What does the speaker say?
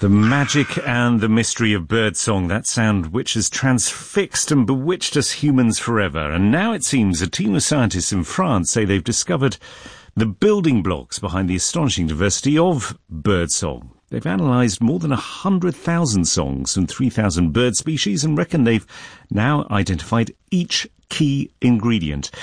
The magic and the mystery of birdsong, that sound which has transfixed and bewitched us humans forever. And now it seems a team of scientists in France say they've discovered the building blocks behind the astonishing diversity of birdsong. They've analysed more than 100,000 songs from 3,000 bird species and reckon they've now identified each key ingredient.